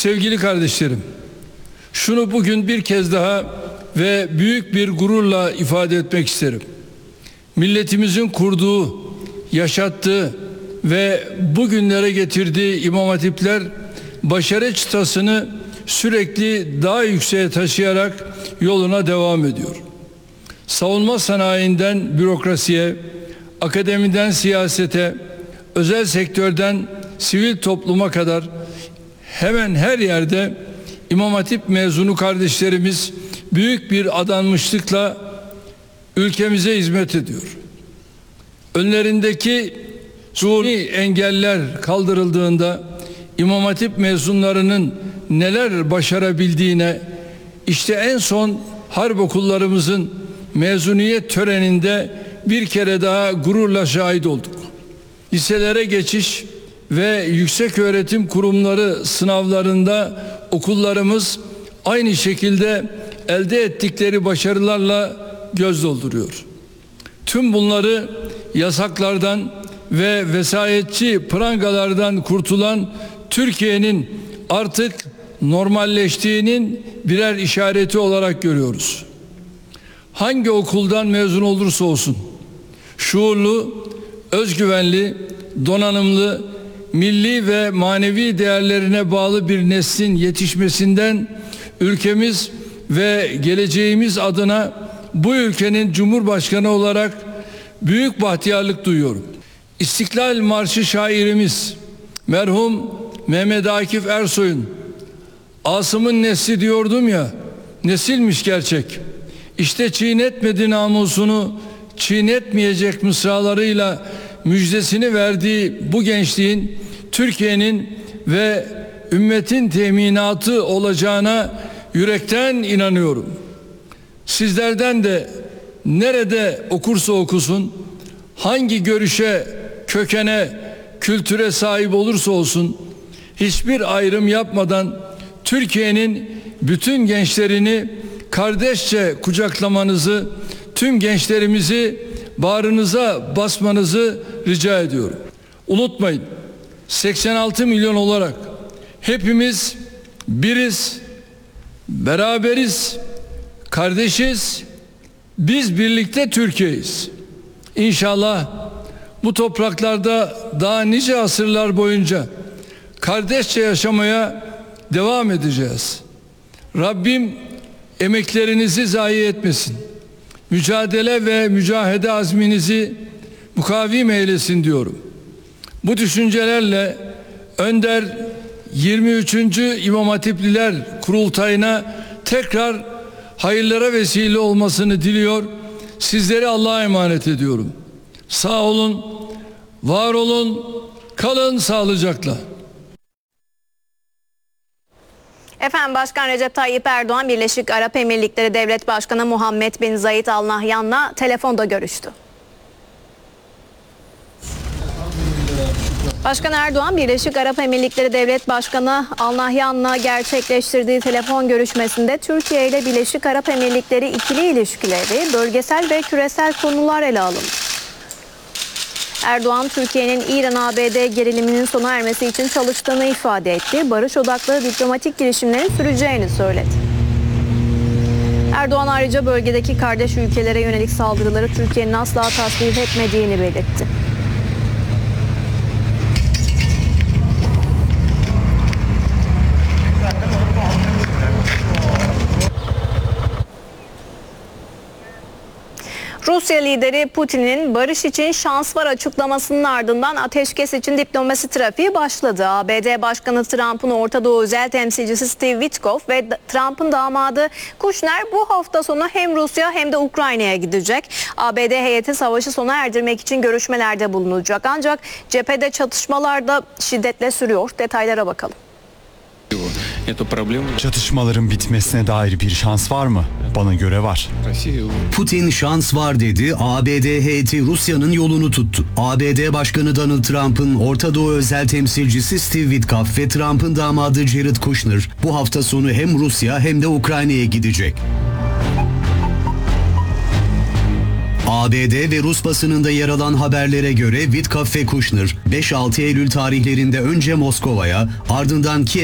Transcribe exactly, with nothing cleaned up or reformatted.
Sevgili kardeşlerim, şunu bugün bir kez daha ve büyük bir gururla ifade etmek isterim. Milletimizin kurduğu, yaşattığı ve bugünlere getirdiği imam hatipler başarı çıtasını sürekli daha yükseğe taşıyarak yoluna devam ediyor. Savunma sanayinden bürokrasiye, akademiden siyasete, özel sektörden sivil topluma kadar hemen her yerde İmam Hatip mezunu kardeşlerimiz büyük bir adanmışlıkla ülkemize hizmet ediyor. Önlerindeki suni engeller kaldırıldığında İmam Hatip mezunlarının neler başarabildiğine işte en son harp okullarımızın mezuniyet töreninde bir kere daha gururla şahit olduk. Liselere geçiş ve yükseköğretim kurumları sınavlarında okullarımız aynı şekilde elde ettikleri başarılarla göz dolduruyor. Tüm bunları yasaklardan ve vesayetçi prangalardan kurtulan Türkiye'nin artık normalleştiğinin birer işareti olarak görüyoruz. Hangi okuldan mezun olursa olsun, şuurlu, özgüvenli, donanımlı, milli ve manevi değerlerine bağlı bir neslin yetişmesinden ülkemiz ve geleceğimiz adına bu ülkenin Cumhurbaşkanı olarak büyük bahtiyarlık duyuyorum. İstiklal Marşı şairimiz merhum Mehmet Akif Ersoy'un "Asım'ın nesli diyordum ya, nesilmiş gerçek. İşte çiğnetmedi namusunu, çiğnetmeyecek" mısralarıyla müjdesini verdiği bu gençliğin Türkiye'nin ve ümmetin teminatı olacağına yürekten inanıyorum. Sizlerden de nerede okursa okusun, hangi görüşe, kökene, kültüre sahip olursa olsun, hiçbir ayrım yapmadan Türkiye'nin bütün gençlerini kardeşçe kucaklamanızı, tüm gençlerimizi bağrınıza basmanızı rica ediyorum. Unutmayın, seksen altı milyon olarak hepimiz biriz, beraberiz, kardeşiz, biz birlikte Türkiye'yiz. İnşallah bu topraklarda daha nice asırlar boyunca kardeşçe yaşamaya devam edeceğiz. Rabbim emeklerinizi zayi etmesin. Mücadele ve mücahede azminizi mukavim eylesin diyorum. Bu düşüncelerle Önder yirmi üçüncü İmam Hatipliler Kurultayı'na tekrar hayırlara vesile olmasını diliyor. Sizleri Allah'a emanet ediyorum. Sağ olun, var olun, kalın sağlıcakla. Efendim, Başkan Recep Tayyip Erdoğan Birleşik Arap Emirlikleri Devlet Başkanı Muhammed bin Zayed Al Nahyan'la telefonda görüştü. Başkan Erdoğan, Birleşik Arap Emirlikleri Devlet Başkanı Al Nahyan'la gerçekleştirdiği telefon görüşmesinde Türkiye ile Birleşik Arap Emirlikleri ikili ilişkileri, bölgesel ve küresel konular ele alındı. Erdoğan, Türkiye'nin İran-A B D geriliminin sona ermesi için çalıştığını ifade etti. Barış odaklı diplomatik girişimlerin süreceğini söyledi. Erdoğan ayrıca bölgedeki kardeş ülkelere yönelik saldırıları Türkiye'nin asla tasvip etmediğini belirtti. Rusya lideri Putin'in barış için şans var açıklamasının ardından ateşkes için diplomasi trafiği başladı. A B D Başkanı Trump'ın Orta Doğu özel temsilcisi Steve Witkoff ve Trump'ın damadı Kushner bu hafta sonu hem Rusya hem de Ukrayna'ya gidecek. A B D heyeti savaşı sona erdirmek için görüşmelerde bulunacak. Ancak cephede çatışmalar da şiddetle sürüyor. Detaylara bakalım. Çatışmaların bitmesine dair bir şans var mı? Bana göre var. Putin şans var dedi. A B D heyeti Rusya'nın yolunu tuttu. A B D Başkanı Donald Trump'ın Orta Doğu özel temsilcisi Steve Witkoff ve Trump'ın damadı Jared Kushner bu hafta sonu hem Rusya hem de Ukrayna'ya gidecek. A B D ve Rus basınında yer alan haberlere göre Witkoff ve Kushner beş altı Eylül tarihlerinde önce Moskova'ya, ardından Kiev